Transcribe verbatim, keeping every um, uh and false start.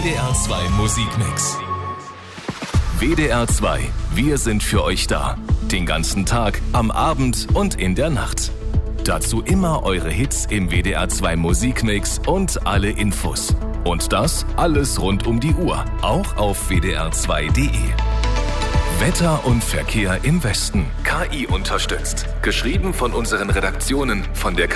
D R zwei Musikmix. W D R zwei, wir sind für euch da. Den ganzen Tag, am Abend und in der Nacht. Dazu immer eure Hits im W D R zwei Musikmix und alle Infos. Und das alles rund um die Uhr, auch auf w d r zwei punkt d e. Wetter und Verkehr im Westen. K I unterstützt. Geschrieben von unseren Redaktionen von der